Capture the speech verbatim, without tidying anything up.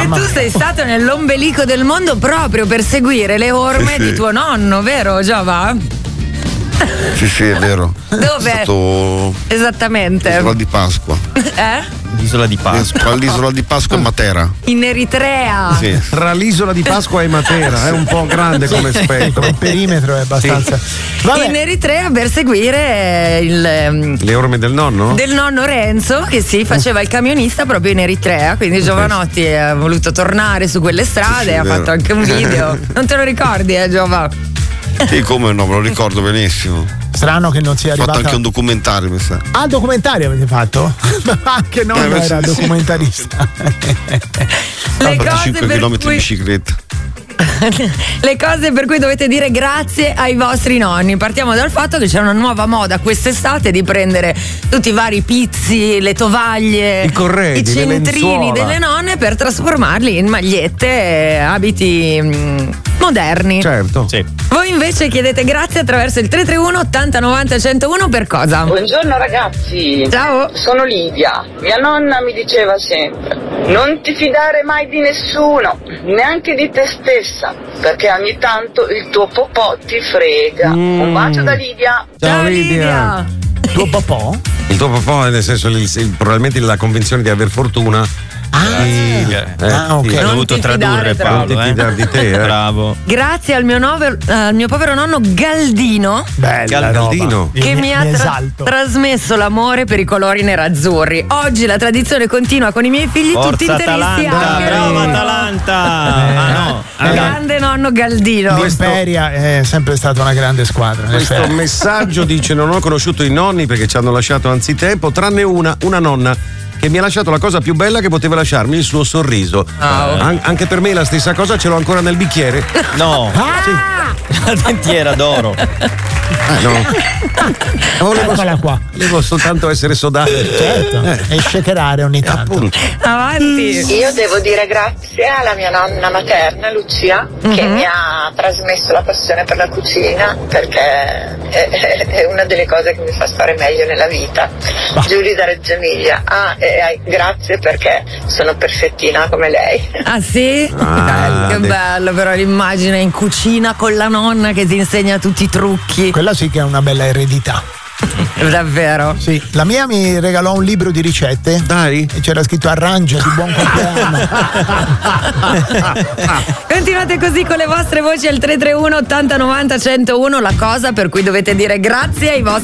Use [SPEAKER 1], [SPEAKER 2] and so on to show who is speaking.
[SPEAKER 1] Mamma
[SPEAKER 2] tu
[SPEAKER 1] mia.
[SPEAKER 2] sei stato nell'ombelico del mondo proprio per seguire le orme
[SPEAKER 3] Sì, sì.
[SPEAKER 2] di tuo nonno, vero Giova?
[SPEAKER 3] Sì, sì, è vero.
[SPEAKER 2] Dove?
[SPEAKER 3] È stato
[SPEAKER 2] Esattamente.
[SPEAKER 3] l'isola di Pasqua.
[SPEAKER 2] Eh?
[SPEAKER 4] L'isola di Pasqua.
[SPEAKER 3] L'isola di Pasqua a Matera.
[SPEAKER 2] In Eritrea.
[SPEAKER 3] Sì.
[SPEAKER 5] Tra l'isola di Pasqua e Matera, è un po' grande come spettro.
[SPEAKER 1] Il perimetro è abbastanza. Vabbè.
[SPEAKER 2] In Eritrea per seguire il
[SPEAKER 5] Le orme del nonno?
[SPEAKER 2] del nonno Renzo che si faceva il camionista proprio in Eritrea, quindi Giovanotti ha voluto tornare su quelle strade,
[SPEAKER 3] Sì,
[SPEAKER 2] ha
[SPEAKER 3] vero.
[SPEAKER 2] fatto anche un video. Non te lo ricordi, eh Giova?
[SPEAKER 3] Sì, come no, me lo ricordo benissimo.
[SPEAKER 1] Strano che non sia
[SPEAKER 3] Ho fatto
[SPEAKER 1] arrivata.
[SPEAKER 3] anche un documentario, mi sa.
[SPEAKER 1] Ah, documentario avete fatto? Anche nonno
[SPEAKER 3] Eh, sì,
[SPEAKER 1] era
[SPEAKER 3] sì.
[SPEAKER 1] documentarista.
[SPEAKER 2] Le
[SPEAKER 3] Ho fatto
[SPEAKER 2] cose,
[SPEAKER 3] cinque
[SPEAKER 2] per
[SPEAKER 3] chilometri
[SPEAKER 2] cui,
[SPEAKER 3] di bicicletta.
[SPEAKER 2] le cose per cui dovete dire grazie ai vostri nonni. Partiamo dal fatto che c'è una nuova moda quest'estate di prendere tutti i vari pizzi, le tovaglie,
[SPEAKER 5] I corredi,
[SPEAKER 2] i
[SPEAKER 5] le
[SPEAKER 2] centrini
[SPEAKER 5] lenzuola.
[SPEAKER 2] delle nonne per trasformarli in magliette e abiti mm, moderni.
[SPEAKER 5] Certo.
[SPEAKER 4] Sì.
[SPEAKER 2] Voi invece chiedete grazie attraverso il tre tre uno ottanta novanta centouno per cosa?
[SPEAKER 6] Buongiorno ragazzi,
[SPEAKER 2] Ciao.
[SPEAKER 6] sono Lidia. Mia nonna mi diceva sempre: non ti fidare mai di nessuno, neanche di te stessa, perché ogni tanto il tuo popò ti frega.
[SPEAKER 5] Mm.
[SPEAKER 6] Un bacio da Lidia.
[SPEAKER 5] Ciao Lidia.
[SPEAKER 1] Tuo papà?
[SPEAKER 5] Il tuo papà, nel senso, il- il- probabilmente la convinzione di aver fortuna. Di- eh,
[SPEAKER 1] Ah, ok.
[SPEAKER 5] sì.
[SPEAKER 4] Ho
[SPEAKER 2] Non
[SPEAKER 4] dovuto
[SPEAKER 2] ti
[SPEAKER 4] tradurre
[SPEAKER 2] fidare
[SPEAKER 4] Paolo,
[SPEAKER 5] troppo.
[SPEAKER 4] eh.
[SPEAKER 5] Non ti fidare di te, eh.
[SPEAKER 4] Bravo.
[SPEAKER 2] Grazie al mio, nove- al mio povero nonno Galdino
[SPEAKER 1] Bella
[SPEAKER 5] Galdino.
[SPEAKER 1] roba. Io
[SPEAKER 2] che
[SPEAKER 1] mi,
[SPEAKER 2] mi ha
[SPEAKER 1] mi
[SPEAKER 2] tra-
[SPEAKER 1] esalto.
[SPEAKER 2] trasmesso l'amore per i colori nerazzurri. Oggi la tradizione continua con i miei figli tutti
[SPEAKER 4] Forza
[SPEAKER 2] interisti
[SPEAKER 4] Atalanta,
[SPEAKER 2] anche
[SPEAKER 4] brava
[SPEAKER 2] loro.
[SPEAKER 4] Atalanta.
[SPEAKER 1] Eh,
[SPEAKER 4] Ah no.
[SPEAKER 1] eh,
[SPEAKER 2] Grande nonno Galdino.
[SPEAKER 1] L'Imperia è sempre stata una grande squadra. in
[SPEAKER 5] Questo
[SPEAKER 1] effetti.
[SPEAKER 5] messaggio dice: non ho conosciuto i nonni perché ci hanno lasciato anzitempo, tranne una, una nonna che mi ha lasciato la cosa più bella che poteva lasciarmi, il suo sorriso. An- anche per me la stessa cosa, ce l'ho ancora nel bicchiere.
[SPEAKER 4] No. La dentiera d'oro.
[SPEAKER 5] Ah, no. Volevo,
[SPEAKER 1] Eccola qua.
[SPEAKER 5] volevo soltanto essere sodato.
[SPEAKER 1] Certo. E shakerare ogni tanto.
[SPEAKER 5] Appunto.
[SPEAKER 2] Avanti.
[SPEAKER 6] Io devo dire grazie alla mia nonna materna Lucia che
[SPEAKER 2] Mhm.
[SPEAKER 6] mi ha trasmesso la passione per la cucina, perché è, è una delle cose che mi fa stare meglio nella vita. Giulia da Reggio Emilia. Ah, e, e, grazie perché sono perfettina come lei.
[SPEAKER 2] Ah sì?
[SPEAKER 5] Ah,
[SPEAKER 2] che
[SPEAKER 5] de-
[SPEAKER 2] bello però l'immagine in cucina con la nonna che ti insegna tutti i trucchi.
[SPEAKER 1] Quella sì che è una bella eredità.
[SPEAKER 2] Davvero.
[SPEAKER 1] Sì, la mia mi regalò un libro di ricette.
[SPEAKER 5] Dai.
[SPEAKER 1] E c'era scritto arrangia di buon compleanno.
[SPEAKER 2] Continuate così con le vostre voci al tre tre uno ottanta novanta centouno, la cosa per cui dovete dire grazie ai vostri